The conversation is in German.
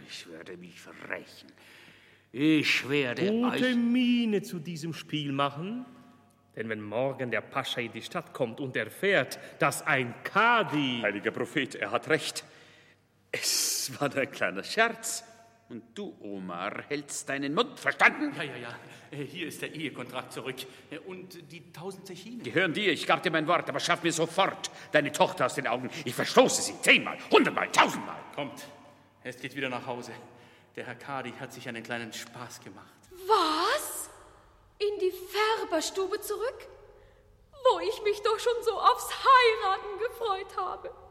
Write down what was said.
Ich werde mich rächen. Ich werde gute Miene zu diesem Spiel machen, denn wenn morgen der Pascha in die Stadt kommt und erfährt, dass ein Kadi... Heiliger Prophet, er hat recht. Es war ein kleiner Scherz. Und du, Omar, hältst deinen Mund, verstanden? Ja. Hier ist der Ehekontrakt zurück. Und die 1000 Zechinen. Gehören dir, ich gab dir mein Wort, aber schaff mir sofort deine Tochter aus den Augen. Ich verstoße sie 10-mal, 100-mal, 1000-mal. Kommt, es geht wieder nach Hause. Der Herr Kadi hat sich einen kleinen Spaß gemacht. Was? In die Färberstube zurück? Wo ich mich doch schon so aufs Heiraten gefreut habe.